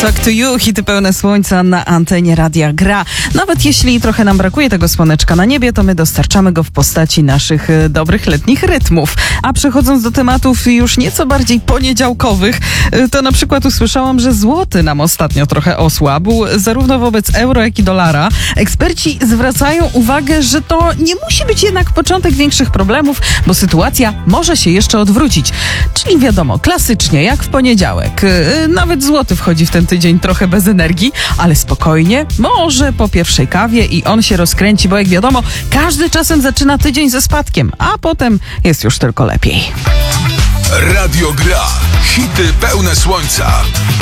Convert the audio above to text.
Talk to You, hity pełne słońca na antenie Radia Gra. Nawet jeśli trochę nam brakuje tego słoneczka na niebie, to my dostarczamy go w postaci naszych dobrych letnich rytmów. A przechodząc do tematów już nieco bardziej poniedziałkowych, to na przykład usłyszałam, że złoty nam ostatnio trochę osłabł, zarówno wobec euro, jak i dolara. Eksperci zwracają uwagę, że to nie musi być jednak początek większych problemów, bo sytuacja może się jeszcze odwrócić. Czyli wiadomo, klasycznie, jak w poniedziałek. Nawet złoty wchodzi w ten tydzień trochę bez energii, ale spokojnie, może po pierwszej kawie i on się rozkręci, bo jak wiadomo, każdy czasem zaczyna tydzień ze spadkiem, a potem jest już tylko lepiej. Radio Gra. Hity pełne słońca.